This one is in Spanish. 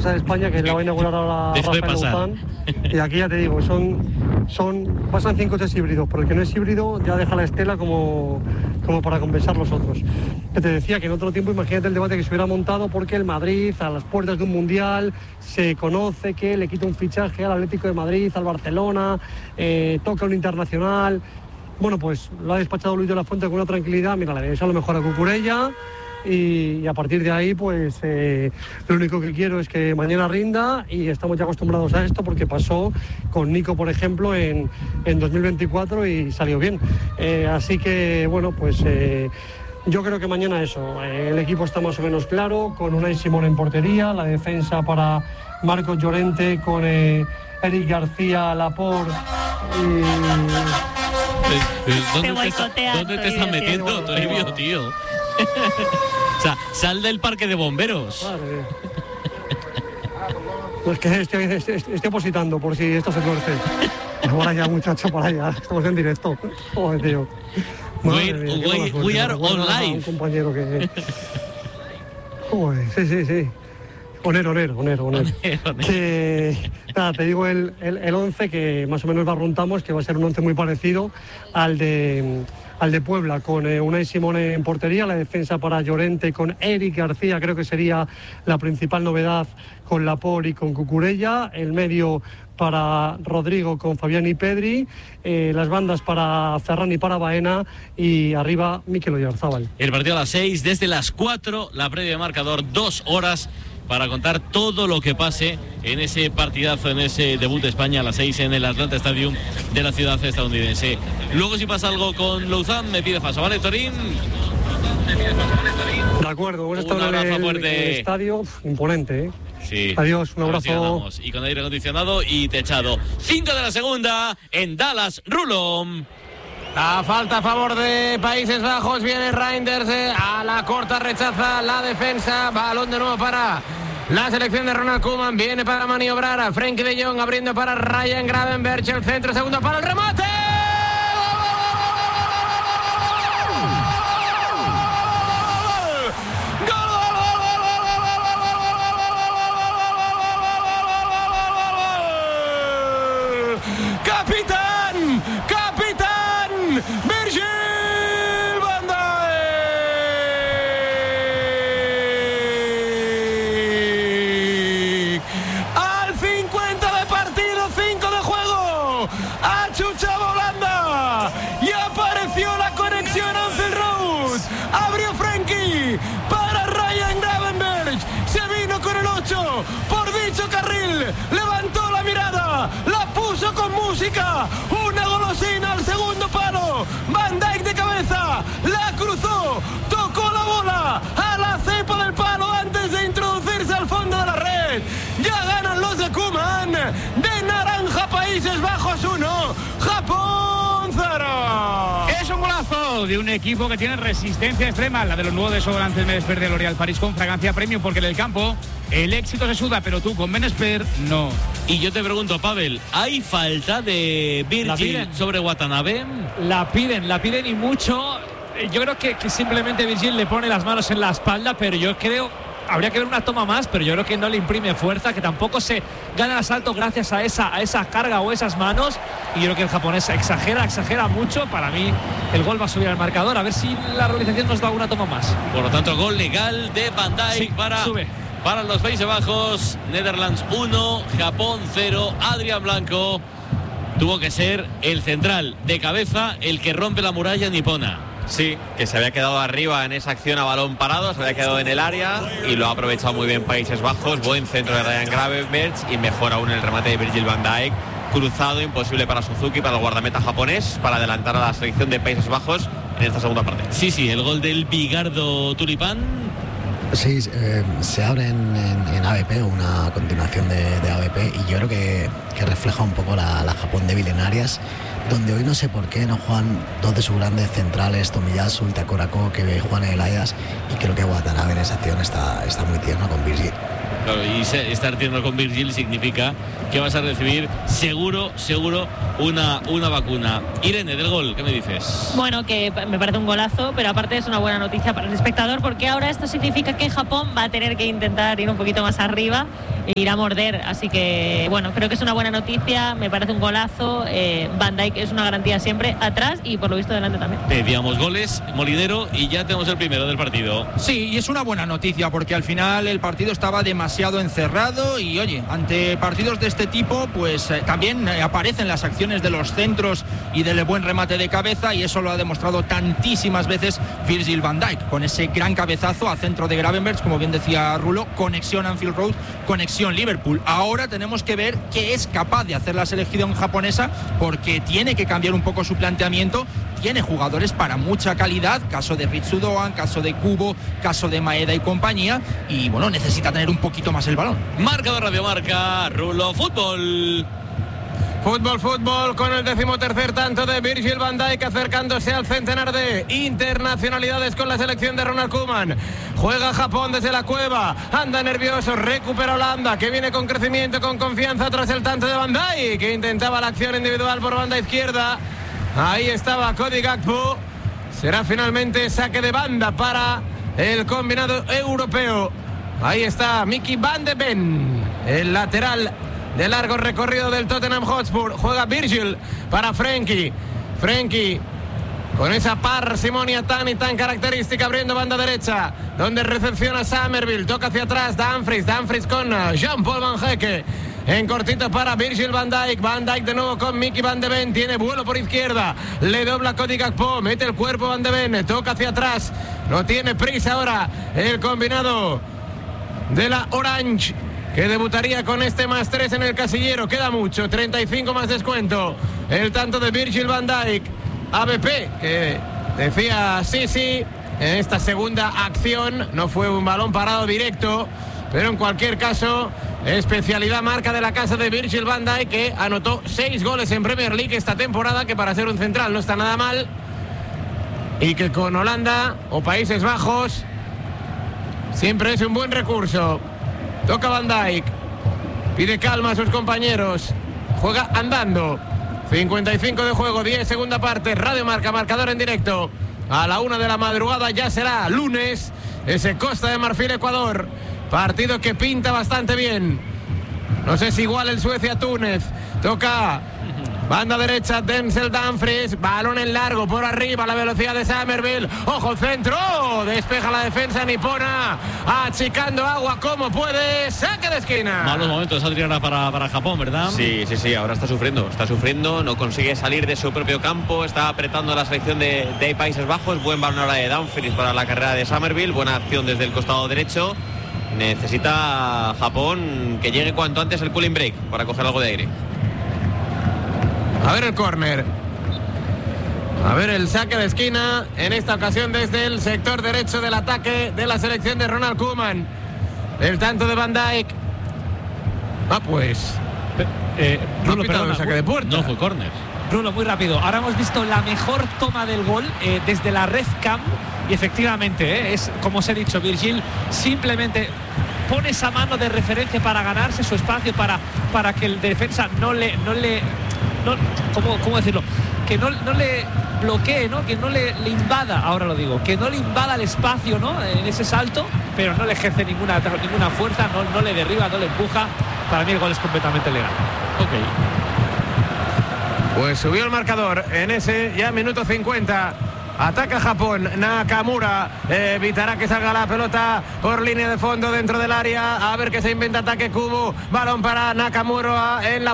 Casa de España, que la va a inaugurar ahora Rafael Luzán. Y aquí ya te digo, pasan 5 coches híbridos, pero el que no es híbrido ya deja la estela como para compensar los otros. Que te decía que en otro tiempo, imagínate el debate que se hubiera montado porque el Madrid, a las puertas de un mundial, se conoce que le quita un fichaje al Atlético de Madrid, al Barcelona, toca un internacional. Bueno, pues lo ha despachado Luis de la Fuente con una tranquilidad. Mira, le deseo lo mejor a Cucurella. Y a partir de ahí, pues lo único que quiero es que mañana rinda, y estamos ya acostumbrados a esto porque pasó con Nico, por ejemplo, en 2024 y salió bien. Así que, bueno, pues yo creo que mañana eso, el equipo está más o menos claro, con Unai Simón en portería, la defensa para Marcos Llorente, con Eric García, Laporte ¿Dónde te estás metiendo, Toribio, tío? O sea, sal del parque de bomberos. Madre. Pues que estoy positando por si esto se tuerce. Para allá, muchacho, para allá. Estamos en directo. Joder, tío. We are on live. Un compañero que... Joder, sí. Oner. Que, nada, te digo el 11 que más o menos barruntamos, que va a ser un 11 muy parecido al de Puebla, con Unai Simón en portería, la defensa para Llorente con Eric García, creo que sería la principal novedad, con Laporte y con Cucurella, el medio para Rodrigo con Fabián y Pedri, las bandas para Ferran y para Baena, y arriba Mikel Oyarzabal. El partido a las 6, desde las 4, la previa de marcador, 2 horas para contar todo lo que pase en ese partidazo, en ese debut de España a las 6 en el Atlanta Stadium de la ciudad estadounidense. Luego, si pasa algo con Luzán, me pide paso, ¿vale, Torín? De acuerdo, hemos estado en el estadio, imponente, ¿eh? Sí. Adiós, un abrazo. Y con aire acondicionado y techado. 5 de la segunda en Dallas, Rulon. La falta a favor de Países Bajos, viene Reinders, a la corta rechaza la defensa, balón de nuevo para la selección de Ronald Koeman, viene para maniobrar a Frenkie de Jong, abriendo para Ryan Gravenberch, el centro, segundo para el remate. Virgil van Dijk al 50 de partido, 5 de juego, achuchaba Holanda y apareció la conexión Anfield Road, abrió Frenkie para Ryan Gravenberch, se vino con el 8 por dicho carril, levantó la mirada, la puso con música, una golosina al segundo palo, Van Dijk de cabeza, la cruzó, tocó la bola a la cepa del palo antes de introducirse al fondo de la red. Ya ganan los de Koeman, de naranja Países Bajos 1, Japón 0. Es un golazo de un equipo que tiene resistencia extrema, la de los nuevos desodorantes Menesper de L'Oréal París con fragancia premium, porque en el campo el éxito se suda, pero tú con Menesper no. Y yo te pregunto, Pavel, ¿hay falta de Virgil sobre Watanabe? La piden y mucho. Yo creo que simplemente Virgil le pone las manos en la espalda, pero yo creo, habría que ver una toma más, pero yo creo que no le imprime fuerza, que tampoco se gana el asalto gracias a esa carga o esas manos, y yo creo que el japonés exagera mucho. Para mí el gol va a subir al marcador, a ver si la realización nos da una toma más. Por lo tanto, gol legal de Van Dijk para los Países Bajos. Netherlands 1, Japón 0. Adrián Blanco tuvo que ser el central de cabeza el que rompe la muralla nipona. Sí, que se había quedado arriba en esa acción a balón parado, se había quedado en el área y lo ha aprovechado muy bien Países Bajos. Buen centro de Ryan Gravenberch y mejor aún el remate de Virgil van Dijk. Cruzado, imposible para Suzuki, para el guardameta japonés, para adelantar a la selección de Países Bajos en esta segunda parte. Sí, el gol del Bigardo Tulipán. Sí, se abre en ABP, una continuación de ABP, y yo creo que refleja un poco la Japón débil en áreas, donde hoy no sé por qué no juegan dos de sus grandes centrales, Tomiyasu y Takorako, que juegan en el Ajax, y creo que Watanabe en esa acción está muy tierno con Virgil. Claro, y estar tierno con Virgil significa que vas a recibir seguro una vacuna. Irene, del gol, ¿qué me dices? Bueno, que me parece un golazo, pero aparte es una buena noticia para el espectador, porque ahora esto significa que Japón va a tener que intentar ir un poquito más arriba ir a morder. Así que, bueno, creo que es una buena noticia, me parece un golazo. Van Dijk es una garantía siempre atrás y por lo visto delante también. Pedíamos goles, Molinero, y ya tenemos el primero del partido. Sí, y es una buena noticia porque al final el partido estaba demasiado encerrado y, oye, ante partidos de este tipo, pues también aparecen las acciones de los centros y del buen remate de cabeza, y eso lo ha demostrado tantísimas veces Virgil van Dijk, con ese gran cabezazo a centro de Gravenberch, como bien decía Rulo, conexión Anfield Road, conexión Liverpool. Ahora tenemos que ver qué es capaz de hacer la selección japonesa, porque tiene que cambiar un poco su planteamiento. Tiene jugadores para mucha calidad, caso de Ritsu Doan, caso de Kubo, caso de Maeda y compañía, y bueno, necesita tener un poquito más el balón. Marcador Radio Marca, Rulo Fútbol. Fútbol con el 13º tanto de Virgil van Dijk, acercándose al centenar de internacionalidades con la selección de Ronald Koeman. Juega Japón desde la cueva, anda nervioso, recupera Holanda, que viene con crecimiento, con confianza tras el tanto de Van Dijk, que intentaba la acción individual por banda izquierda. Ahí estaba Cody Gakpo. Será finalmente saque de banda para el combinado europeo. Ahí está Mickey Van de Ven, el lateral de largo recorrido del Tottenham Hotspur. Juega Virgil para Frenkie con esa parsimonia tan y tan característica, abriendo banda derecha, donde recepciona Summerville, toca hacia atrás Dumfries con Jean-Paul Van Hecke. En cortito para Virgil van Dijk de nuevo con Mickey Van de Ven, tiene vuelo por izquierda, le dobla Cody Gakpo, mete el cuerpo Van de Ven, toca hacia atrás, no tiene prisa ahora el combinado de la Orange, que debutaría con este +3 en el casillero. Queda mucho, 35 más descuento, el tanto de Virgil van Dijk. ABP, que decía sí, en esta segunda acción no fue un balón parado directo, pero en cualquier caso, especialidad marca de la casa de Virgil van Dijk, que anotó 6 goles en Premier League esta temporada, que para ser un central no está nada mal, y que con Holanda o Países Bajos siempre es un buen recurso. Toca Van Dijk, pide calma a sus compañeros, juega andando. 55 de juego, 10 segunda parte. Radio Marca, marcador en directo. A la 1 de la madrugada ya será lunes, ese Costa de Marfil Ecuador, partido que pinta bastante bien. No sé si igual el Suecia-Túnez. Toca banda derecha Denzel Dumfries, balón en largo por arriba, la velocidad de Summerville, ojo el centro, despeja la defensa nipona, achicando agua como puede, saque de esquina. Malos momentos, Adriana, para Japón, ¿verdad? Sí, ahora está sufriendo, no consigue salir de su propio campo, está apretando la selección de Países Bajos. Buen balón ahora de Dumfries para la carrera de Summerville, buena acción desde el costado derecho. Necesita Japón que llegue cuanto antes el cooling break para coger algo de aire. A ver el córner, a ver el saque de esquina, en esta ocasión desde el sector derecho del ataque de la selección de Ronald Koeman. El tanto de Van Dijk. Rulo, perdona, el saque de puerta. No fue córner. Rulo, muy rápido. Ahora hemos visto la mejor toma del gol desde la Red Cam, y efectivamente, es como os he dicho, Virgil simplemente pone esa mano de referencia para ganarse su espacio, para que el defensa ¿cómo decirlo? Que no le bloquee, ¿no? Que no le invada, ahora lo digo, que no le invada el espacio, ¿no? En ese salto, pero no le ejerce ninguna fuerza, no le derriba, no le empuja. Para mí el gol es completamente legal. Ok. Pues subió el marcador en ese ya minuto 50. Ataca Japón, Nakamura evitará que salga la pelota por línea de fondo dentro del área. A ver qué se inventa ataque Kubo. Balón para Nakamura en la